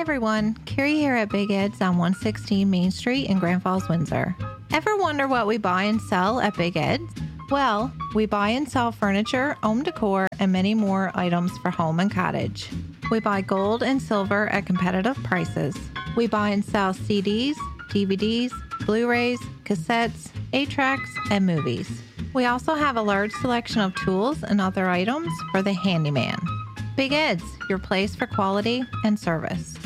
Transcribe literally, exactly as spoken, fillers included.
everyone, Carrie here at Big Ed's on one sixteen Main Street in Grand Falls, Windsor. Ever wonder what we buy and sell at Big Ed's? Well, we buy and sell furniture, home decor, and many more items for home and cottage. We buy gold and silver at competitive prices. We buy and sell C Ds, D V Ds, Blu-rays, cassettes, eight tracks, and movies. We also have a large selection of tools and other items for the handyman. Big Ed's, your place for quality and service.